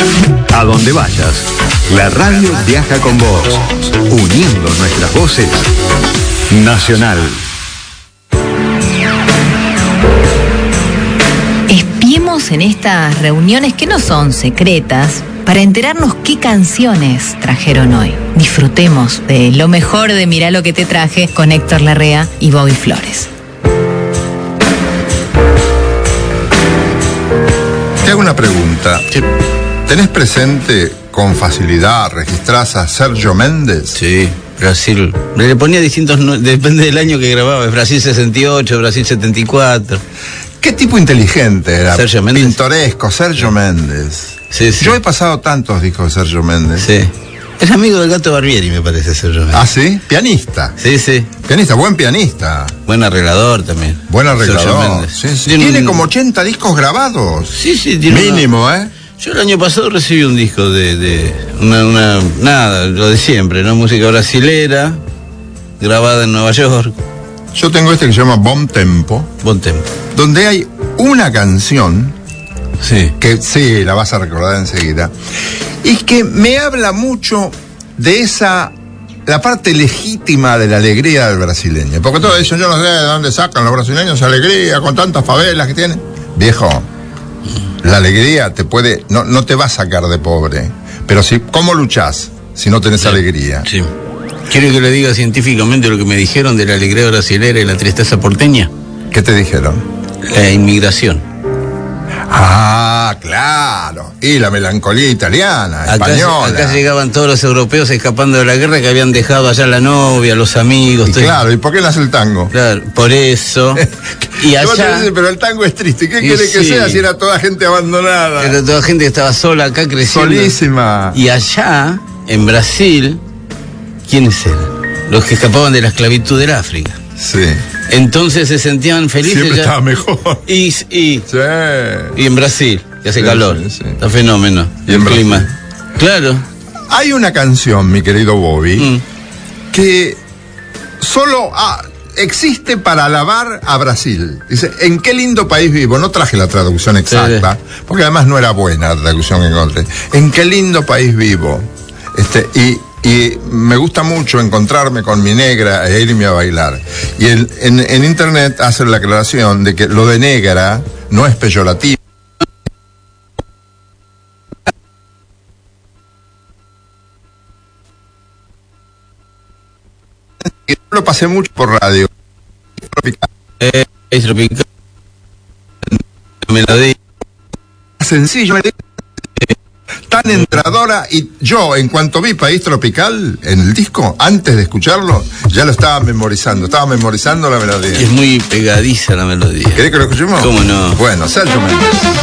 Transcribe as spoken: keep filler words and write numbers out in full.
A donde vayas, la radio viaja con vos, uniendo nuestras voces. Nacional. Espiemos en estas reuniones que no son secretas para enterarnos qué canciones trajeron hoy. Disfrutemos de lo mejor de Mirá lo que te traje con Héctor Larrea y Bobby Flores. Te hago una pregunta. Sí. ¿Tenés presente con facilidad, registrás a Sergio Méndez? Sí, Brasil. Le ponía distintos, depende del año que grababa. Brasil sesenta y ocho, Brasil setenta y cuatro. ¿Qué tipo inteligente era? Sergio Méndez. Pintoresco, Sergio Méndez. Sí, sí. Yo he pasado tantos discos de Sergio Méndez. Sí. Es amigo del Gato Barbieri, me parece, Sergio Méndez. ¿Ah, sí? Pianista. Sí, sí. Pianista, buen pianista. Buen arreglador también. Buen arreglador. Sí, sí. Tiene, tiene un... como ochenta discos grabados. Sí, sí. Tiene mínimo, una... ¿eh? Yo el año pasado recibí un disco de, de una, una, nada, lo de siempre, ¿no? Música brasilera, grabada en Nueva York. Yo tengo este que se llama Bom Tempo. Bom Tempo. Donde hay una canción, sí, que sí, la vas a recordar enseguida, y que me habla mucho de esa, la parte legítima de la alegría del brasileño. Porque todos dicen, yo no sé de dónde sacan los brasileños alegría con tantas favelas que tienen. Viejo, la alegría te puede, no, no te va a sacar de pobre, pero si, ¿cómo luchás si no tenés sí, alegría? Sí. ¿Quiere que le diga científicamente lo que me dijeron de la alegría brasilera y la tristeza porteña? ¿Qué te dijeron? La inmigración. Ah, claro. Y la melancolía italiana, acá, española. Acá llegaban todos los europeos escapando de la guerra que habían dejado allá la novia, los amigos. Y todo. Claro, ¿y por qué nace el tango? Claro, por eso. Y allá... Dices, pero el tango es triste. ¿Qué quiere sí, que sea si era toda gente abandonada? Era toda gente que estaba sola acá creciendo. Solísima. Y allá, en Brasil, ¿quiénes eran? Los que escapaban de la esclavitud del África. Sí. Entonces se sentían felices. Siempre ya. Estaba mejor. Y, y, sí. y en Brasil, que hace sí, calor. Sí, sí. Está fenómeno. Y en el Brasil. clima. Claro. Hay una canción, mi querido Bobby, mm. que solo ah, existe para alabar a Brasil. Dice, ¿en qué lindo país vivo? No traje la traducción exacta, sí, porque además no era buena la traducción que encontré. ¿En qué lindo país vivo? Este, y Y me gusta mucho encontrarme con mi negra e irme a bailar. Y en, en, en internet hacen la aclaración de que lo de negra no es peyorativo. Yo lo pasé mucho por radio. Tropical. Eh, es tropical. Melodía. Sencillo. Tan entradora, y yo en cuanto vi País Tropical en el disco, antes de escucharlo, ya lo estaba memorizando, estaba memorizando la melodía. Es muy pegadiza la melodía. ¿Querés que lo escuchemos? ¿Cómo no? Bueno, Sergio Méndez.